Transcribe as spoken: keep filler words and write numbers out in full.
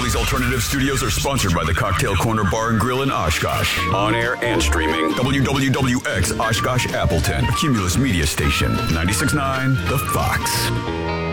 Philly's Alternative Studios are sponsored by the Cocktail Corner Bar and Grill in Oshkosh. On air and streaming. W W W X Oshkosh Appleton. Cumulus Media Station. ninety-six point nine The Fox.